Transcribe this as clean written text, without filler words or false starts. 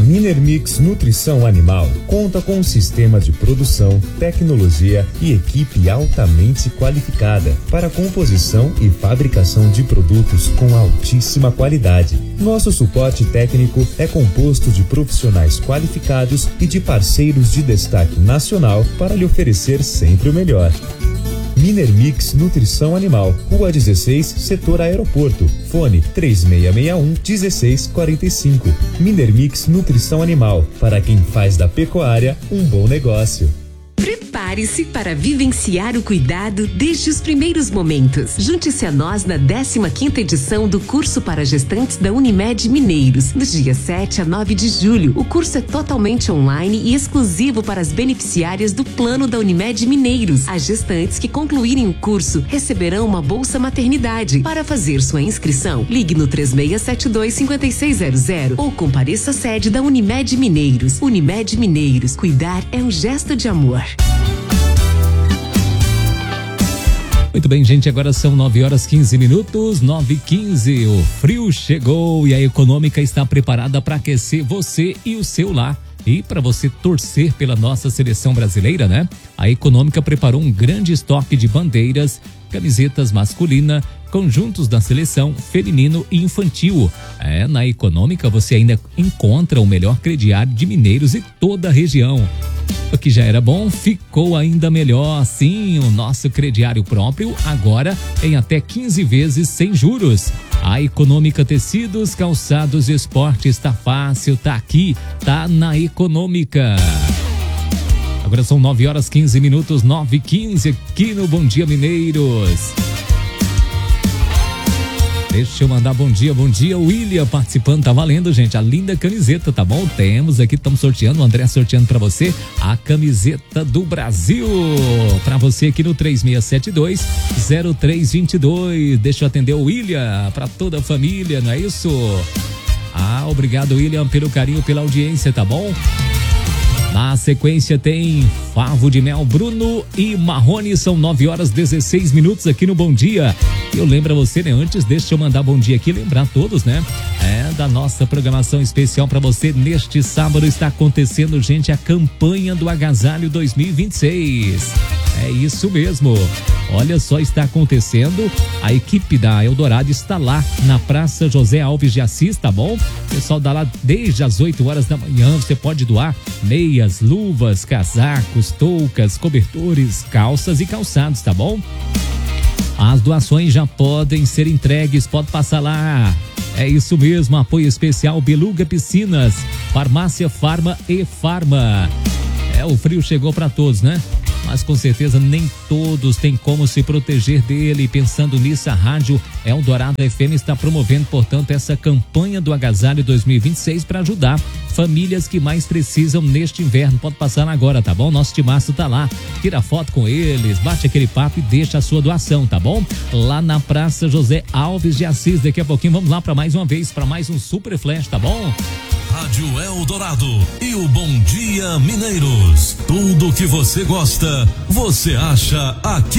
Minermix Nutrição Animal conta com um sistema de produção, tecnologia e equipe altamente qualificada para composição e fabricação de produtos com altíssima qualidade. Nosso suporte técnico é composto de profissionais qualificados e de parceiros de destaque nacional para lhe oferecer sempre o melhor. Minermix Nutrição Animal, Rua 16, Setor Aeroporto. Fone 3661-1645. Minermix Nutrição Animal, para quem faz da pecuária um bom negócio. Prepare-se para vivenciar o cuidado desde os primeiros momentos. Junte-se a nós na 15ª edição do curso para gestantes da Unimed Mineiros, dos dias 7 a 9 de julho. O curso é totalmente online e exclusivo para as beneficiárias do plano da Unimed Mineiros. As gestantes que concluírem o curso receberão uma bolsa maternidade. Para fazer sua inscrição, ligue no 3672-5600 ou compareça à sede da Unimed Mineiros. Unimed Mineiros, cuidar é um gesto de amor. Muito bem, gente, agora são 9h15, 9h15. O frio chegou e a Econômica está preparada para aquecer você e o seu lar. E para você torcer pela nossa seleção brasileira, né? A Econômica preparou um grande estoque de bandeiras, camisetas masculina, conjuntos da seleção feminino e infantil. Na Econômica você ainda encontra o melhor crediário de mineiros e toda a região. O que já era bom ficou ainda melhor. Sim, o nosso crediário próprio agora em até 15 vezes sem juros. A Econômica Tecidos, Calçados e Esportes tá fácil, tá aqui, tá na Econômica. Agora são 9h15, 9h15 aqui no Bom Dia Mineiros. Deixa eu mandar bom dia, William participando, tá valendo, gente, a linda camiseta, tá bom? Temos aqui, estamos sorteando, o André sorteando pra você a camiseta do Brasil, pra você aqui no 3672-0322, deixa eu atender o William, pra toda a família, não é isso? Obrigado, William, pelo carinho, pela audiência, tá bom? Na sequência tem Favo de Mel, Bruno e Marrone, são 9h16 aqui no Bom Dia. Eu lembro a você, né? Antes, deixa eu mandar bom dia aqui, lembrar todos, né? Da nossa programação especial para você. Neste sábado está acontecendo, gente, a campanha do Agasalho 2026. É isso mesmo. Olha só, está acontecendo. A equipe da Eldorado está lá na Praça José Alves de Assis, tá bom? O pessoal dá lá desde as 8 horas da manhã. Você pode doar meias, luvas, casacos, toucas, cobertores, calças e calçados, tá bom? As doações já podem ser entregues, pode passar lá. É isso mesmo, apoio especial Beluga Piscinas, Farmácia Farma e Farma. O frio chegou para todos, né? Mas com certeza nem todos têm como se proteger dele. Pensando nisso, a Rádio Eldorado FM está promovendo, portanto, essa campanha do Agasalho 2026 para ajudar famílias que mais precisam neste inverno. Pode passar agora, tá bom? Nosso timaço tá lá. Tira foto com eles, bate aquele papo e deixa a sua doação, tá bom? Lá na Praça José Alves de Assis. Daqui a pouquinho vamos lá para mais uma vez, para mais um Super Flash, tá bom? Rádio Eldorado e o Bom Dia Mineiros. Tudo que você gosta, você acha aqui.